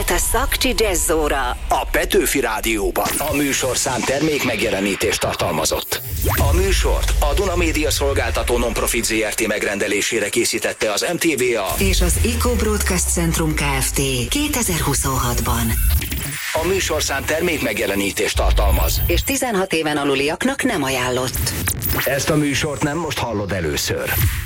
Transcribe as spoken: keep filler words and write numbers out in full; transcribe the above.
itt a Szakcsi Jazzóra. A Petőfi Rádióban. A műsorszám termék megjelenítést tartalmazott. A műsort a Duna Média Szolgáltató Nonprofit zé er té megrendelésére készítette az em té vé á és az Eco Broadcast Centrum Kft. kétezer-huszonhatban. A műsorszám termék megjelenítést tartalmaz, és tizenhat éven aluliaknak nem ajánlott. Ezt a műsort nem most hallod először.